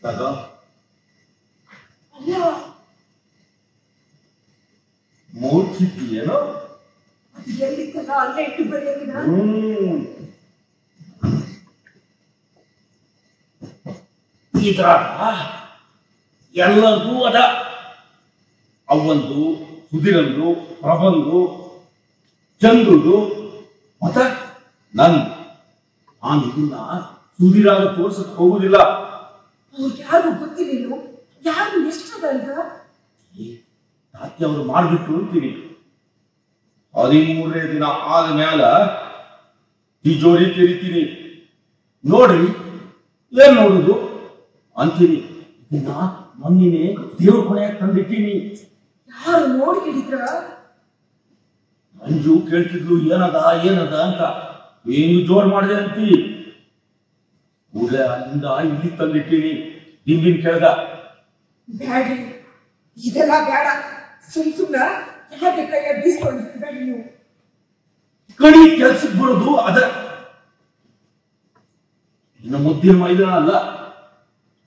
ತಗ ಅಲ್ಲ ಮೂರ್ಛಿದ್ದೀಯೇನೋ? ಅದು ಎಲ್ಲಿತ್ತಲ್ಲ ಅಲ್ಲೇ ಇಟ್ಟು ಬರೆಯೋದಿನ. ಇದ್ರಾಗ ಎಲ್ಲದೂ ಅದ. ಅವಂದು, ಸುಧಿರಂದು, ಪ್ರಭಂದು, ಚಂದ್ರುದು ಮತ್ತ ನಂದು. ನಾನು ಇದನ್ನ ಸುಧಿರಾಗ ತೋರ್ಸಕ್ ಹೋಗುದಿಲ್ಲ. ಅವ್ರಿಗೆ ಯಾರು ಗೊತ್ತಿಲ್ಲ, ಯಾರು ಎಷ್ಟದ ಅಂತ. ತಾತ್ಯ ಅವರು ಮಾಡ್ಬಿಟ್ಟು ಅಂತೀನಿ. 13ನೇ ದಿನ ಆದ ಮ್ಯಾಲ ತಿಜೋರಿ ತೆರಿತೀನಿ. ನೋಡ್ರಿ ಏನ್ ನೋಡುದು ಅಂತೀನಿ. ಇದನ್ನ ಮೊನ್ನಿನೇ ದೇವ್ರ ಕೊನೆಯಾಗ ತಂದಿಟ್ಟೀನಿ. ಯಾರು ನೋಡಿ ಹಿಡಿದ್ರ? ಅಂಜು ಕೇಳ್ತಿದ್ಲು ಏನದ ಏನದ ಅಂತ. ಏನು ಜೋರ್ ಮಾಡಿದೆ ಅಂತಿ. ಕೂಡಲೇ ಅಲ್ಲಿಂದ ಇಲ್ಲಿ ತಂದಿಟ್ಟೀನಿ. ದಿಂಬಿನ ಕೆಳಗ. ಬ್ಯಾಡ್ರಿ, ಇದೆಲ್ಲ ಬೇಡ. ಸುಮ್ನ ಯಾಕೆ ಕೈಯ ಬೀಸ್ಕೊಂಡಿರ್ಬೇಡಿ ನೀವು. ಕಡಿ ಕೆಲ್ಸಕ್ಕೆ ಬರೋದು ಅದ. ಇನ್ನು ಮುದ್ದಿನ ಮೈದಾನ ಅಲ್ಲ.